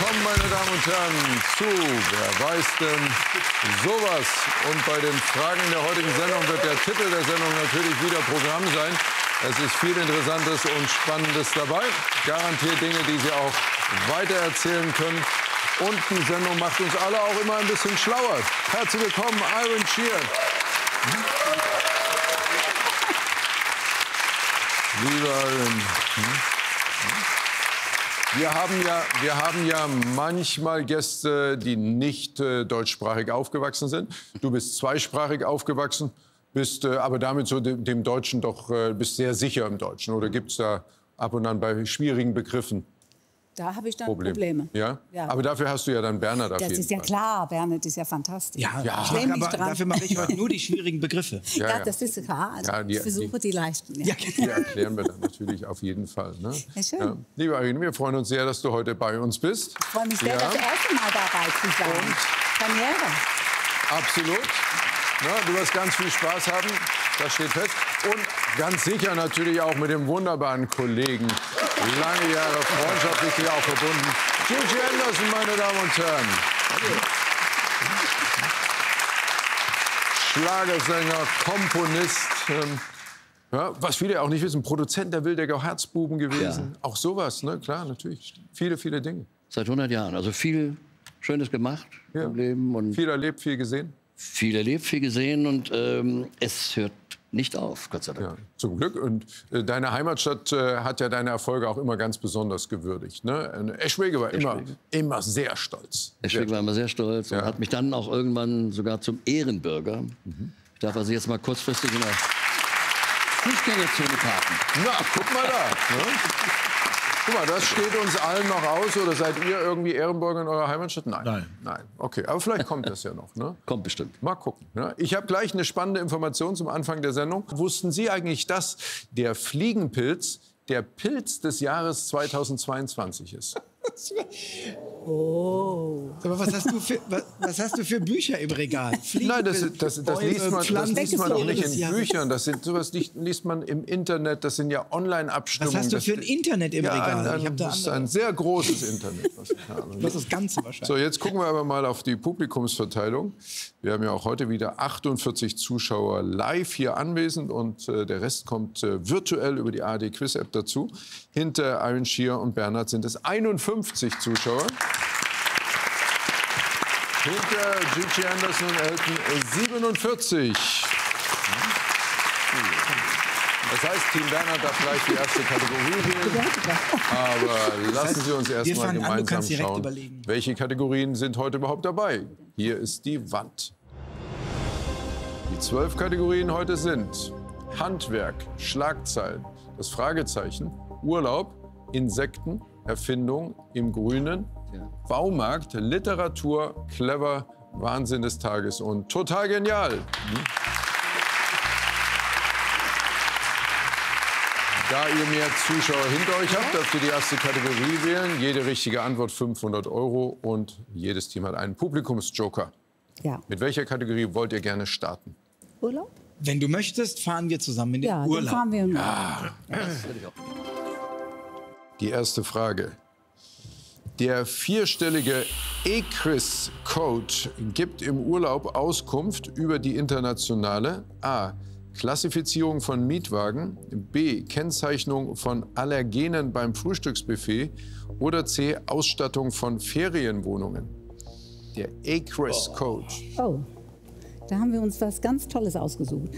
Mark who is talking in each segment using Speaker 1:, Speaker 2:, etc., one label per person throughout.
Speaker 1: willkommen, meine Damen und Herren, zu Wer weiß denn sowas? Und bei den Fragen der heutigen Sendung wird der Titel der Sendung natürlich wieder Programm sein. Es ist viel Interessantes und Spannendes dabei. Garantiert Dinge, die Sie auch weitererzählen können. Und die Sendung macht uns alle auch immer ein bisschen schlauer. Herzlich willkommen, Iron Shear. Lieber Iron. Wir haben ja manchmal Gäste, die nicht deutschsprachig aufgewachsen sind. Du bist zweisprachig aufgewachsen, bist aber damit so dem Deutschen doch bist sehr sicher im Deutschen. Oder gibt es da ab und an bei schwierigen Begriffen?
Speaker 2: Da habe ich dann Probleme.
Speaker 1: Ja? Aber dafür hast du ja dann Bernhard auf jeden Fall.
Speaker 2: Das ist ja klar, Bernhard ist ja fantastisch.
Speaker 3: Ja. Aber dafür mache ich heute nur die schwierigen Begriffe.
Speaker 2: Ja, das ist klar. Also ich versuche die leichten. Ja.
Speaker 1: Die erklären wir dann natürlich auf jeden Fall. Ne?
Speaker 2: Ja, schön.
Speaker 1: Ja. Liebe Irene, wir freuen uns sehr, dass du heute bei uns bist.
Speaker 2: Ich freue mich sehr, das erste Mal dabei zu sein. Premiere.
Speaker 1: Absolut. Na, du wirst ganz viel Spaß haben, das steht fest. Und ganz sicher natürlich auch mit dem wunderbaren Kollegen, lange Jahre freundschaftlich hier auch verbunden, Gigi Anderson, meine Damen und Herren. Schlagersänger, Komponist, ja, was viele auch nicht wissen, Produzent der Wildecker Herzbuben gewesen. Ja. Auch sowas, ne? Klar, natürlich. Viele, viele Dinge.
Speaker 4: Seit 100 Jahren, also viel Schönes gemacht im Leben. Und
Speaker 1: viel erlebt, viel gesehen.
Speaker 4: Viel erlebt, viel gesehen und es hört nicht auf, Gott sei Dank.
Speaker 1: Ja, zum Glück. Und deine Heimatstadt hat ja deine Erfolge auch immer ganz besonders gewürdigt. Ne? Eschwege war immer sehr stolz.
Speaker 4: Eschwege war immer sehr stolz und hat mich dann auch irgendwann sogar zum Ehrenbürger. Ich darf also jetzt mal kurzfristig in der Fußgängerzone parken.
Speaker 1: Na, guck mal da. Ne? Guck mal, das steht uns allen noch aus. Oder seid ihr irgendwie Ehrenbürger in eurer Heimatstadt? Nein. Okay, aber vielleicht kommt das ja noch. Ne?
Speaker 4: Kommt bestimmt.
Speaker 1: Mal gucken. Ne? Ich habe gleich eine spannende Information zum Anfang der Sendung. Wussten Sie eigentlich, dass der Fliegenpilz der Pilz des Jahres 2022 ist?
Speaker 3: Oh. Aber was hast du für Bücher im Regal?
Speaker 1: Nein, das liest man doch nicht in Büchern. Sowas liest man im Internet. Das sind ja Online-Abstimmungen.
Speaker 3: Was hast du für ein Internet im Regal?
Speaker 1: Das ist ein sehr großes Internet. Was ich habe.
Speaker 3: Das ist das Ganze wahrscheinlich.
Speaker 1: So, jetzt gucken wir aber mal auf die Publikumsverteilung. Wir haben ja auch heute wieder 48 Zuschauer live hier anwesend und der Rest kommt virtuell über die ARD Quiz App dazu. Hinter Iron Shear und Bernhard sind es 51 Zuschauer. Hinter Gigi Anderson und Elton 47. Das heißt, Team Bernhard darf gleich die erste Kategorie wählen. Aber lassen Sie uns erst mal gemeinsam schauen, welche Kategorien sind heute überhaupt dabei. Hier ist die Wand. Die 12 Kategorien heute sind Handwerk, Schlagzeilen, das Fragezeichen, Urlaub, Insekten, Erfindung im Grünen, Baumarkt, Literatur, clever, Wahnsinn des Tages und total genial. Da ihr mehr Zuschauer hinter euch habt, dürft ihr die erste Kategorie wählen. Jede richtige Antwort 500 € und jedes Team hat einen Publikumsjoker.
Speaker 2: Ja.
Speaker 1: Mit welcher Kategorie wollt ihr gerne starten?
Speaker 2: Urlaub?
Speaker 3: Wenn du möchtest, fahren wir zusammen in den Urlaub.
Speaker 2: Ja, fahren wir im
Speaker 1: Die erste Frage. Der vierstellige ECRIS-Code gibt im Urlaub Auskunft über die internationale A. Klassifizierung von Mietwagen, B. Kennzeichnung von Allergenen beim Frühstücksbuffet oder C. Ausstattung von Ferienwohnungen. Der ECRIS-Code.
Speaker 2: Oh, da haben wir uns was ganz Tolles ausgesucht.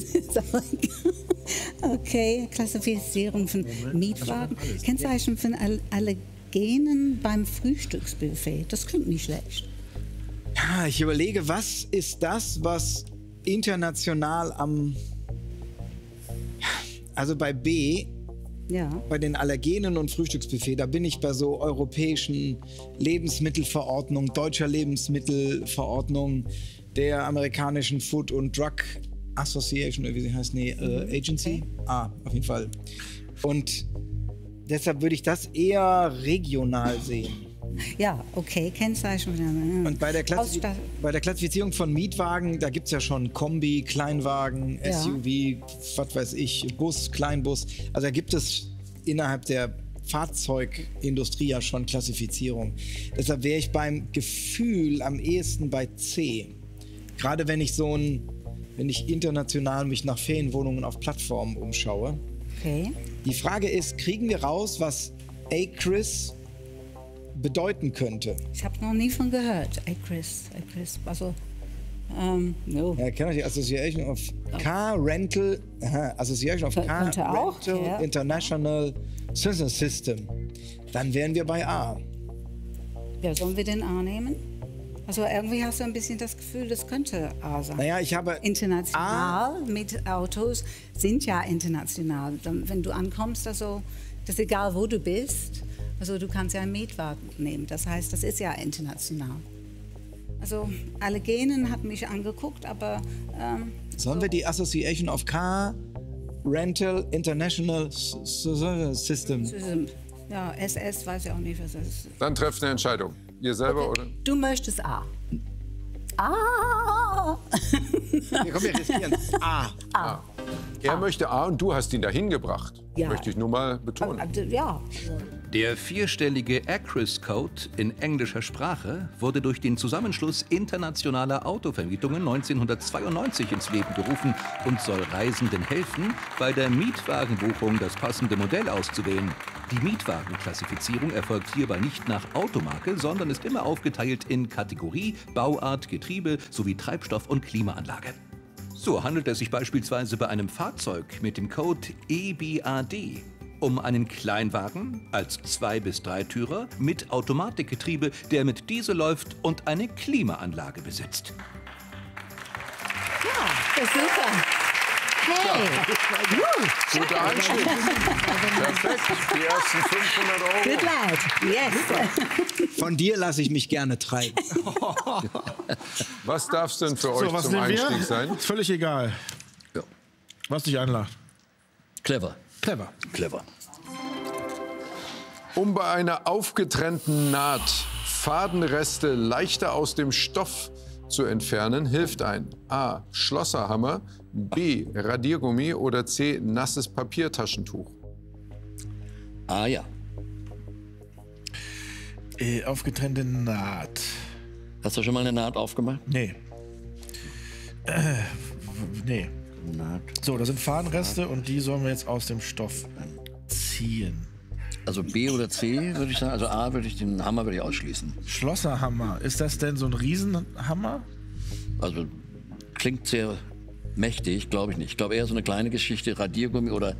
Speaker 2: Okay, Klassifizierung von Mietwagen, Kennzeichnung von Allergenen beim Frühstücksbuffet. Das klingt nicht schlecht.
Speaker 3: Ja, ich überlege, was ist das, was international also bei B, bei den Allergenen und Frühstücksbuffet, da bin ich bei so europäischen Lebensmittelverordnungen, deutscher Lebensmittelverordnung, der amerikanischen Food and Drug Association, oder wie sie heißt, Agency. Auf jeden Fall. Und deshalb würde ich das eher regional sehen.
Speaker 2: Ja, okay, Kennzeichnung.
Speaker 3: Und bei der Klassifizierung von Mietwagen, da gibt es ja schon Kombi, Kleinwagen, SUV, was weiß ich, Bus, Kleinbus. Also da gibt es innerhalb der Fahrzeugindustrie ja schon Klassifizierung. Deshalb wäre ich beim Gefühl am ehesten bei C. Gerade wenn ich international mich nach Ferienwohnungen auf Plattformen umschaue.
Speaker 2: Okay.
Speaker 3: Die Frage ist, kriegen wir raus, was ACRIS bedeuten könnte?
Speaker 2: Ich habe noch nie von gehört. ACRIS. Also, no.
Speaker 3: Ja, kenne ich die Association of Car Rental, Association of Car Rental International System. Dann wären wir bei A.
Speaker 2: Ja, sollen wir den A nehmen? Also irgendwie hast du ein bisschen das Gefühl, das könnte A sein.
Speaker 3: Naja, ich habe
Speaker 2: international mit Autos sind ja international. Wenn du ankommst, also das ist egal, wo du bist. Also du kannst ja einen Mietwagen nehmen. Das heißt, das ist ja international. Also Allegenen hat mich angeguckt, aber
Speaker 3: sollen wir die Association of Car Rental International System?
Speaker 2: Ja, SS weiß ich auch nicht, was das ist.
Speaker 1: Dann trefft eine Entscheidung. Ihr selber,
Speaker 2: okay.
Speaker 1: oder?
Speaker 2: Du möchtest A. A.
Speaker 3: Hier, komm, wir riskieren. A.
Speaker 1: Er möchte A und du hast ihn dahin gebracht.
Speaker 2: Ja.
Speaker 1: Möchte ich nur mal betonen.
Speaker 2: Ja.
Speaker 5: Der vierstellige ACRIS-Code in englischer Sprache wurde durch den Zusammenschluss internationaler Autovermietungen 1992 ins Leben gerufen und soll Reisenden helfen, bei der Mietwagenbuchung das passende Modell auszuwählen. Die Mietwagenklassifizierung erfolgt hierbei nicht nach Automarke, sondern ist immer aufgeteilt in Kategorie, Bauart, Getriebe sowie Treibstoff und Klimaanlage. So handelt es sich beispielsweise bei einem Fahrzeug mit dem Code EBAD um einen Kleinwagen als 2- bis 3-Türer mit Automatikgetriebe, der mit Diesel läuft und eine Klimaanlage besitzt.
Speaker 2: Ja, das ist super. Hey!
Speaker 1: Guter Anstieg. Perfekt. Die ersten 500 €.
Speaker 2: Good lad. Yes.
Speaker 3: Von dir lasse ich mich gerne treiben.
Speaker 1: Was darf es denn für euch zum Einstieg sein?
Speaker 6: Ist völlig egal.
Speaker 4: Ja.
Speaker 6: Was dich anlacht.
Speaker 4: Clever.
Speaker 6: Clever.
Speaker 4: Clever.
Speaker 1: Um bei einer aufgetrennten Naht Fadenreste leichter aus dem Stoff zu entfernen, hilft ein A. Schlosserhammer, B. Radiergummi oder C. Nasses Papiertaschentuch.
Speaker 4: Ah ja.
Speaker 6: Aufgetrennte Naht.
Speaker 4: Hast du schon mal eine Naht aufgemacht?
Speaker 6: Nee. Nee.
Speaker 4: Naht.
Speaker 6: So, da sind Fadenreste und die sollen wir jetzt aus dem Stoff ziehen.
Speaker 4: Also B oder C würde ich sagen. Also A würde ich, den Hammer würde ich ausschließen.
Speaker 6: Schlosserhammer. Ist das denn so ein Riesenhammer?
Speaker 4: Also klingt sehr mächtig, glaube ich nicht. Ich glaube eher so eine kleine Geschichte, Radiergummi oder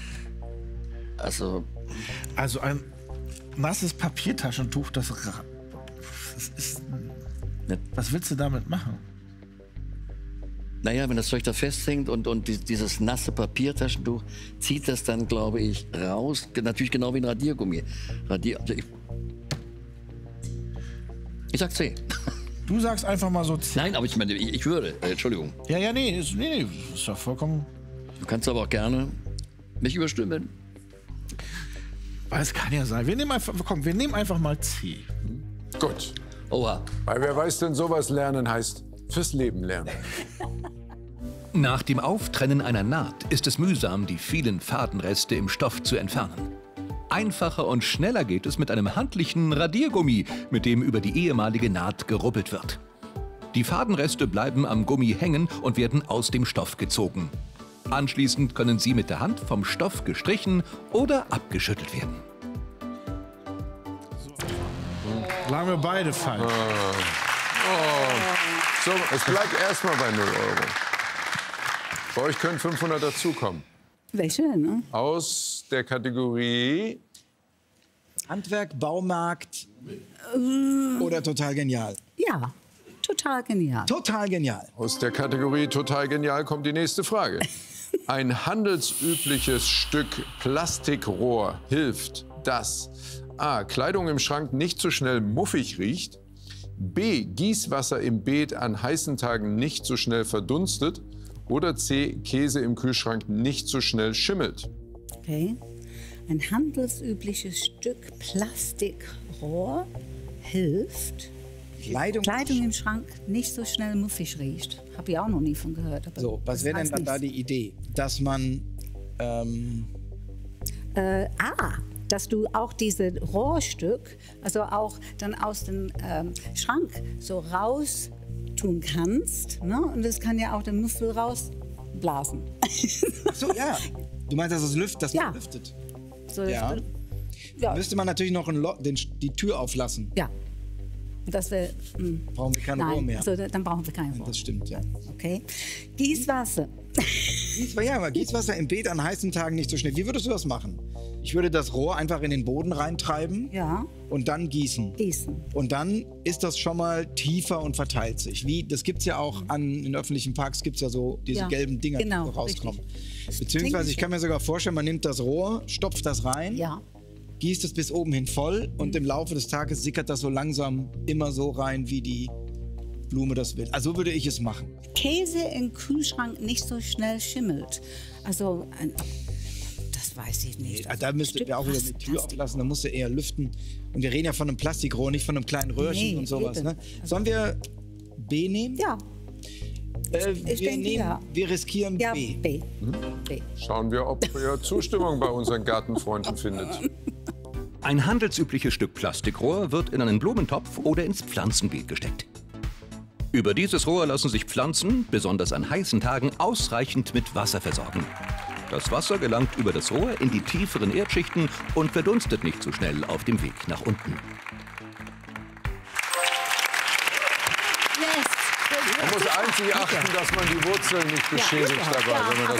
Speaker 4: also
Speaker 6: ein nasses Papiertaschentuch, das ist. Was willst du damit machen?
Speaker 4: Naja, wenn das Zeug da festhängt und dieses nasse Papiertaschentuch zieht das dann, glaube ich, raus. Natürlich genau wie ein Radiergummi. Ich sag C.
Speaker 6: Du sagst einfach mal so C.
Speaker 4: Nein, aber ich meine, ich würde. Entschuldigung.
Speaker 6: Ja, nee, ist doch vollkommen.
Speaker 4: Du kannst aber auch gerne mich überstimmen.
Speaker 6: Es kann ja sein. Wir nehmen einfach mal C.
Speaker 1: Gut.
Speaker 4: Oha.
Speaker 1: Weil wer weiß denn, sowas lernen heißt fürs Leben lernen.
Speaker 5: Nach dem Auftrennen einer Naht ist es mühsam, die vielen Fadenreste im Stoff zu entfernen. Einfacher und schneller geht es mit einem handlichen Radiergummi, mit dem über die ehemalige Naht gerubbelt wird. Die Fadenreste bleiben am Gummi hängen und werden aus dem Stoff gezogen. Anschließend können sie mit der Hand vom Stoff gestrichen oder abgeschüttelt werden.
Speaker 6: Lagen wir beide falsch.
Speaker 1: So, es bleibt erstmal bei 0 €. Bei euch können 500 dazukommen.
Speaker 2: Welche, ne?
Speaker 1: Aus der Kategorie
Speaker 3: Handwerk, Baumarkt oder total genial?
Speaker 2: Ja, total genial.
Speaker 3: Total genial.
Speaker 1: Aus der Kategorie total genial kommt die nächste Frage. Ein handelsübliches Stück Plastikrohr hilft, dass A. Kleidung im Schrank nicht so schnell muffig riecht, B. Gießwasser im Beet an heißen Tagen nicht so schnell verdunstet oder C. Käse im Kühlschrank nicht so schnell schimmelt.
Speaker 2: Okay. Ein handelsübliches Stück Plastikrohr hilft, Kleidung im Schrank nicht so schnell muffig riecht. Habe ich auch noch nie von gehört. Aber
Speaker 3: so, was wäre denn dann da die Idee? Dass man...
Speaker 2: dass du auch dieses Rohrstück, also auch dann aus dem Schrank so raus tun kannst. Ne? Und das kann ja auch den Muffel rausblasen.
Speaker 3: Ach so, ja. Du meinst, dass es lüftet?
Speaker 2: So,
Speaker 3: ja. Ja. Müsste man natürlich noch die Tür auflassen.
Speaker 2: Ja. Das wär,
Speaker 3: brauchen wir keine Rohr mehr.
Speaker 2: Also, dann brauchen wir kein Rohr.
Speaker 3: Das stimmt, ja.
Speaker 2: Okay. Gießwasser.
Speaker 3: Gießwasser im Beet an heißen Tagen nicht so schnell. Wie würdest du das machen? Ich würde das Rohr einfach in den Boden reintreiben und dann gießen. Und dann ist das schon mal tiefer und verteilt sich. Das gibt es ja auch in öffentlichen Parks, gibt es ja so diese gelben Dinger, die rauskommen. Richtig. Beziehungsweise, ich kann mir sogar vorstellen, man nimmt das Rohr, stopft das rein, gießt es bis oben hin voll und im Laufe des Tages sickert das so langsam immer so rein, wie die Blume das will. Also so würde ich es machen.
Speaker 2: Käse im Kühlschrank nicht so schnell schimmelt. Also, das weiß ich nicht.
Speaker 3: Nee, da müsste wir auch wieder die Tür auflassen, da musst du eher lüften. Und wir reden ja von einem Plastikrohr, nicht von einem kleinen Röhrchen und sowas. Ne? Sollen wir B nehmen?
Speaker 2: Ja.
Speaker 3: Wir riskieren B.
Speaker 2: B.
Speaker 1: Schauen wir, ob ihr Zustimmung bei unseren Gartenfreunden findet.
Speaker 5: Ein handelsübliches Stück Plastikrohr wird in einen Blumentopf oder ins Pflanzenbeet gesteckt. Über dieses Rohr lassen sich Pflanzen, besonders an heißen Tagen, ausreichend mit Wasser versorgen. Das Wasser gelangt über das Rohr in die tieferen Erdschichten und verdunstet nicht so schnell auf dem Weg nach unten.
Speaker 1: Man muss einzig achten, dass man die Wurzeln nicht beschädigt dabei, wenn man das